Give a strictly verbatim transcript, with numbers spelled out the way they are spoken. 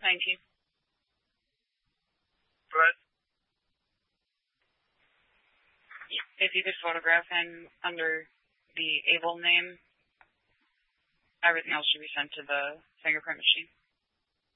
nineteen. Go ahead. If you could photograph him under the Able name, everything else should be sent to the fingerprint machine.